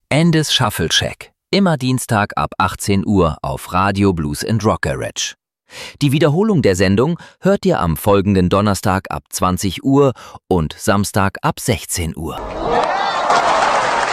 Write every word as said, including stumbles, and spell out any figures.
Andes Shuffle Check. Immer Dienstag ab achtzehn Uhr auf Radio Blues and Rock Garage. Die Wiederholung der Sendung hört ihr am folgenden Donnerstag ab zwanzig Uhr und Samstag ab sechzehn Uhr.